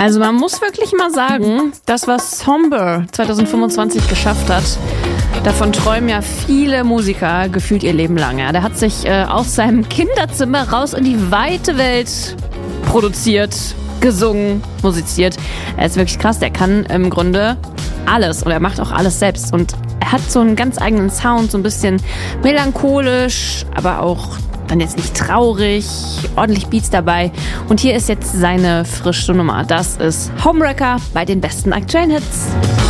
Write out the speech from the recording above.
Also man muss wirklich mal sagen, das, was Somber 2025 geschafft hat, davon träumen ja viele Musiker gefühlt ihr Leben lang. Ja. Der hat sich aus seinem Kinderzimmer raus in die weite Welt produziert, gesungen, musiziert. Er ist wirklich krass, der kann im Grunde alles und er macht auch alles selbst. Und er hat so einen ganz eigenen Sound, so ein bisschen melancholisch, aber auch dann jetzt nicht traurig, ordentlich Beats dabei. Und hier ist jetzt seine frische Nummer. Das ist Homewrecker bei den besten aktuellen Hits.